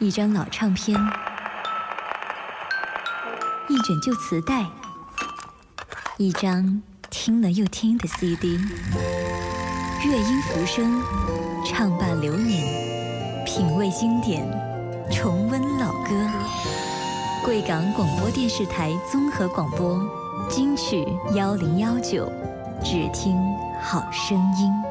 一张老唱片，一卷旧磁带，一张听了又听的 CD。乐音浮生，唱罢流年，品味经典，重温老歌。贵港广播电视台综合广播，金曲1019，只听好声音。